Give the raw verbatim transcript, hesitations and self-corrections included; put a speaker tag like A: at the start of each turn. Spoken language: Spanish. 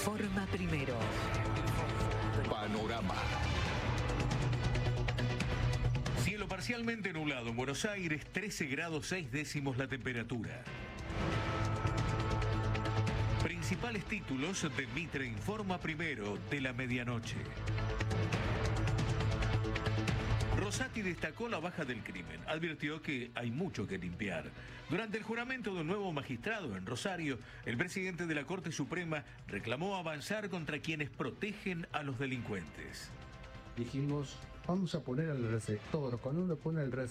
A: Informa Primero.
B: Panorama.
C: Cielo parcialmente nublado en Buenos Aires, trece grados seis décimos la temperatura. Principales títulos de Mitre Informa Primero de la medianoche. Rosati destacó la baja del crimen. Advirtió que hay mucho que limpiar. Durante el juramento de un nuevo magistrado en Rosario, el presidente de la Corte Suprema reclamó avanzar contra quienes protegen a los delincuentes.
D: Dijimos, vamos a poner al receptor. Cuando uno pone el receptor,